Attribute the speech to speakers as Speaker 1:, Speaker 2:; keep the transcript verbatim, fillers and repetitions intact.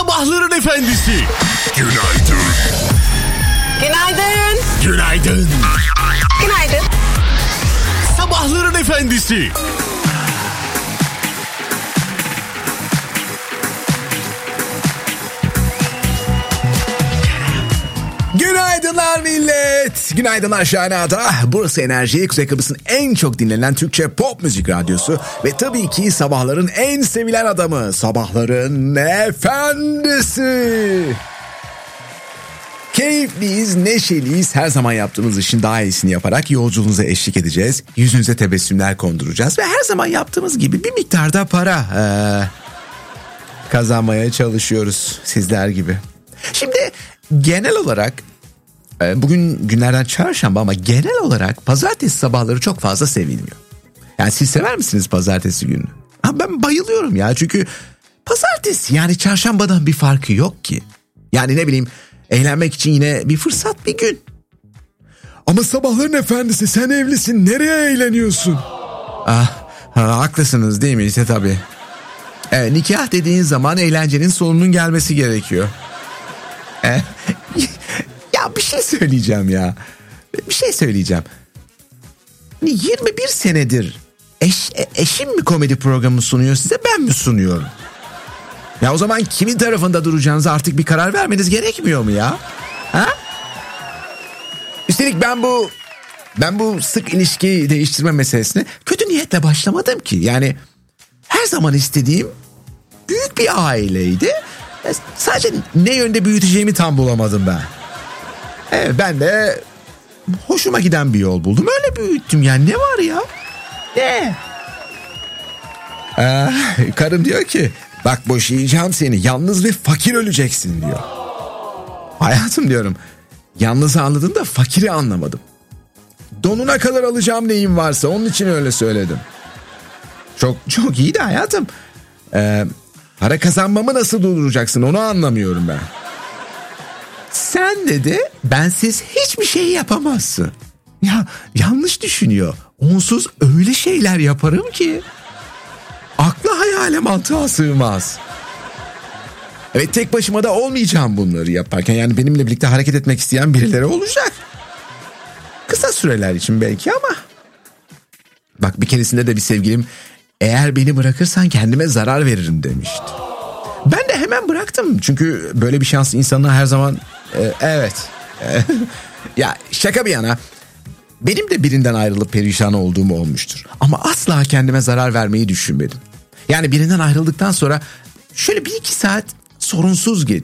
Speaker 1: Sabahların efendisi.
Speaker 2: Günaydın.
Speaker 3: Günaydın.
Speaker 1: Günaydın.
Speaker 3: Günaydın.
Speaker 1: Sabahların efendisi.
Speaker 4: Günaydınlar millet. Günaydınlar Şahanada. Burası Enerji, Kuzey Kıbrıs'ın en çok dinlenen Türkçe pop müzik radyosu. Ve tabii ki sabahların en sevilen adamı. Sabahların efendisi. Keyifliyiz, neşeliyiz. Her zaman yaptığımız işin daha iyisini yaparak yolculuğunuza eşlik edeceğiz. Yüzünüze tebessümler konduracağız. Ve her zaman yaptığımız gibi bir miktarda para ee, kazanmaya çalışıyoruz sizler gibi. Şimdi genel olarak bugün günlerden çarşamba ama genel olarak pazartesi sabahları çok fazla sevilmiyor. Yani siz sever misiniz pazartesi günü? Ha, ben bayılıyorum ya, çünkü pazartesi yani çarşambadan bir farkı yok ki. Yani ne bileyim, eğlenmek için yine bir fırsat, bir gün. Ama sabahların efendisi, sen evlisin, nereye eğleniyorsun? Ah, ha, haklısınız değil mi? İşte tabii. E, nikah dediğin zaman eğlencenin sonunun gelmesi gerekiyor. E, ya bir şey söyleyeceğim ya. Bir şey söyleyeceğim. yirmi bir senedir eş, eşim mi komedi programı sunuyor size, ben mi sunuyorum? Ya o zaman kimin tarafında duracağınıza artık bir karar vermeniz gerekmiyor mu ya? Ha? Üstelik ben bu ben bu sık ilişki değiştirme meselesine kötü niyetle başlamadım ki. Yani her zaman istediğim büyük bir aileydi. Sadece ne yönde büyüteceğimi tam bulamadım ben. Evet, ben de hoşuma giden bir yol buldum. Öyle büyüttüm yani, ne var ya? Ne? Ee, karım diyor ki, bak boşayacağım seni, yalnız ve fakir öleceksin diyor. Hayatım diyorum, yalnızı anladım da fakiri anlamadım. Donuna kadar alacağım neyim varsa, onun için öyle söyledim. Çok çok iyi de hayatım. Ee, para kazanmamı nasıl durduracaksın, onu anlamıyorum ben. Sen dedi, bensiz hiçbir şey yapamazsın. Ya yanlış düşünüyor. Onsuz öyle şeyler yaparım ki akla hayale mantığa sığmaz. Evet, tek başıma da olmayacağım bunları yaparken. Yani benimle birlikte hareket etmek isteyen birileri olacak. Kısa süreler için belki ama. Bak, bir keresinde de bir sevgilim, eğer beni bırakırsan kendime zarar veririm demişti. Ben de hemen bıraktım. Çünkü böyle bir şans insanına her zaman e, evet. Ya şaka bir yana, benim de birinden ayrılıp perişan olduğum olmuştur. Ama asla kendime zarar vermeyi düşünmedim. Yani birinden ayrıldıktan sonra şöyle bir iki saat sorunsuz geç.